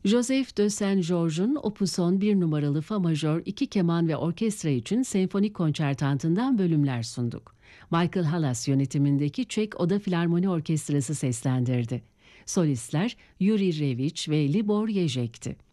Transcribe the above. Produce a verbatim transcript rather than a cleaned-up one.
Joseph de Saint-Georges'un Opus on bir numaralı Fa majör iki keman ve orkestra için senfonik konçertantından bölümler sunduk. Michael Hallas yönetimindeki Çek Oda Filarmoni Orkestrası seslendirdi. Solistler Yuri Reviç ve Libor Ježek'ti.